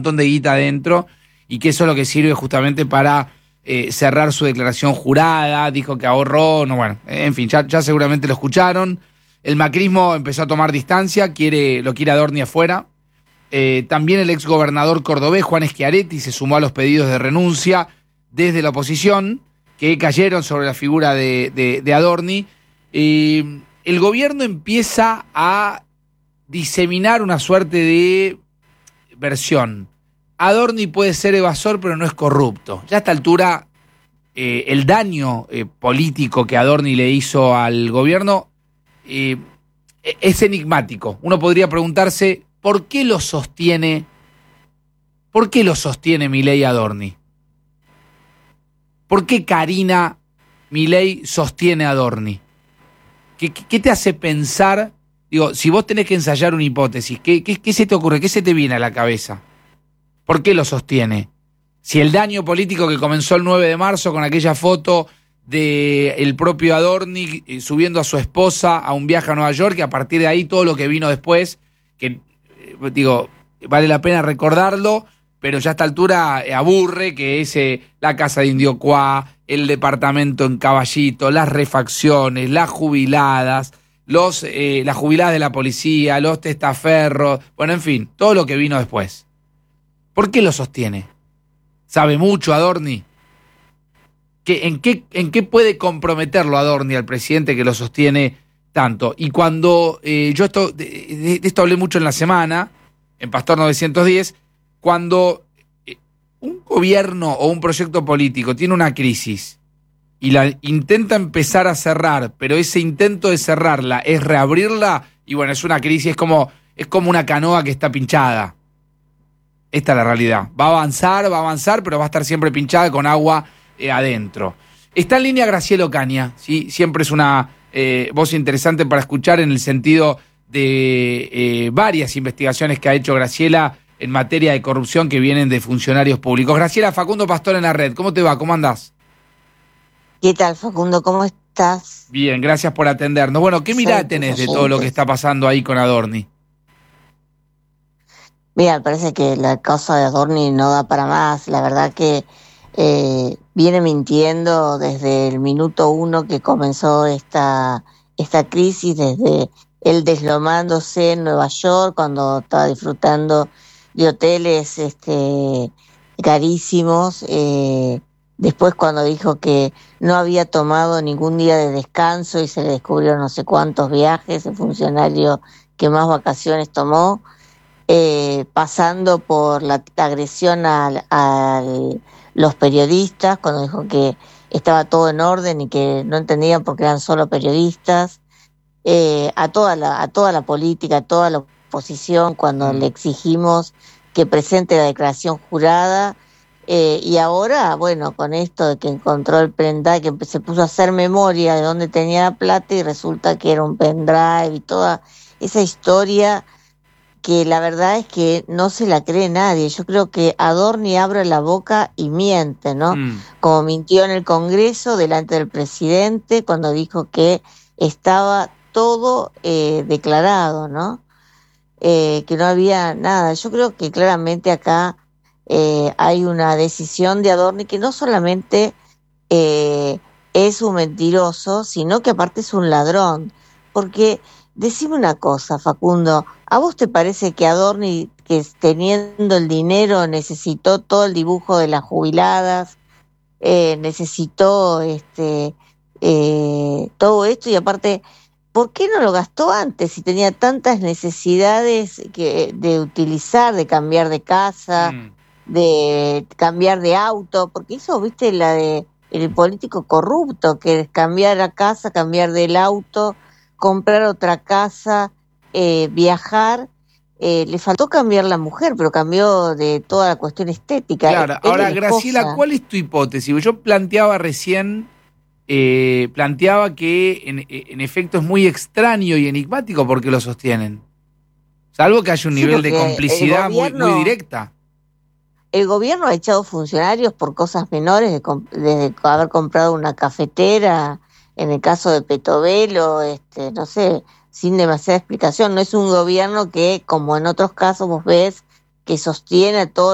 montón de guita adentro y que eso es lo que sirve justamente para cerrar su declaración jurada. Dijo que ahorró, no, bueno, en fin, ya seguramente lo escucharon. El macrismo empezó a tomar distancia, lo quiere Adorni afuera. También el exgobernador cordobés, Juan Schiaretti, se sumó a los pedidos de renuncia desde la oposición, que cayeron sobre la figura de Adorni. El gobierno empieza a diseminar una suerte de versión. Adorni puede ser evasor, pero no es corrupto. Ya a esta altura, el daño político que Adorni le hizo al gobierno es enigmático. Uno podría preguntarse, ¿por qué lo sostiene Milei Adorni? ¿Por qué Karina Milei sostiene a Adorni? ¿Qué te hace pensar? Digo, si vos tenés que ensayar una hipótesis, ¿qué se te ocurre? ¿Qué se te viene a la cabeza? ¿Por qué lo sostiene? Si el daño político que comenzó el 9 de marzo con aquella foto del propio Adorni subiendo a su esposa a un viaje a Nueva York, y a partir de ahí todo lo que vino después, que digo, vale la pena recordarlo, pero ya a esta altura aburre, que es la casa de Indiocuá, el departamento en Caballito, las refacciones, las jubiladas, las jubiladas de la policía, los testaferros, bueno, en fin, todo lo que vino después. ¿Por qué lo sostiene? ¿Sabe mucho Adorni? ¿En qué puede comprometerlo Adorni al presidente que lo sostiene tanto? Y cuando yo de esto hablé mucho en la semana, en Pastor 910, cuando un gobierno o un proyecto político tiene una crisis y la intenta empezar a cerrar, pero ese intento de cerrarla es reabrirla, y bueno, es una crisis, es como una canoa que está pinchada. Esta es la realidad. Va a avanzar, pero va a estar siempre pinchada con agua adentro. Está en línea Graciela Ocaña, ¿sí? Siempre es una voz interesante para escuchar en el sentido de varias investigaciones que ha hecho Graciela en materia de corrupción que vienen de funcionarios públicos. Graciela, Facundo Pastor en la red. ¿Cómo te va? ¿Cómo andás? ¿Qué tal, Facundo? ¿Cómo estás? Bien, gracias por atendernos. Bueno, ¿qué mirada tenés de todo lo que está pasando ahí con Adorni? Mira, me parece que la causa de Adorni no da para más. La verdad que viene mintiendo desde el minuto 1 que comenzó esta crisis, desde él deslomándose en Nueva York cuando estaba disfrutando de hoteles carísimos. Después cuando dijo que no había tomado ningún día de descanso y se le descubrió no sé cuántos viajes, el funcionario que más vacaciones tomó. Pasando por la agresión a los periodistas, cuando dijo que estaba todo en orden y que no entendían por qué eran solo periodistas, a toda la política, a toda la oposición, cuando le exigimos que presente la declaración jurada, y ahora, bueno, con esto de que encontró el pendrive, que se puso a hacer memoria de dónde tenía la plata y resulta que era un pendrive y toda esa historia que la verdad es que no se la cree nadie. Yo creo que Adorni abre la boca y miente, ¿no? Como mintió en el Congreso delante del presidente cuando dijo que estaba todo declarado, ¿no? Que no había nada. Yo creo que claramente acá hay una decisión de Adorni que no solamente es un mentiroso, sino que aparte es un ladrón. Porque decime una cosa, Facundo, ¿a vos te parece que Adorni, que teniendo el dinero, necesitó todo el dibujo de las jubiladas, necesitó todo esto? Y aparte, ¿por qué no lo gastó antes si tenía tantas necesidades de utilizar, de cambiar de casa, de cambiar de auto? Porque eso, viste, la de el político corrupto, que es cambiar la casa, cambiar del auto, comprar otra casa, viajar. Le faltó cambiar la mujer, pero cambió de toda la cuestión estética. Claro, ahora, Graciela, ¿cuál es tu hipótesis? Yo planteaba recién, que en efecto es muy extraño y enigmático porque lo sostienen. Salvo que haya un nivel de complicidad muy directa. El gobierno ha echado funcionarios por cosas menores, desde haber comprado una cafetera, en el caso de Petovelo, no sé, sin demasiada explicación. No es un gobierno que, como en otros casos vos ves, que sostiene a todo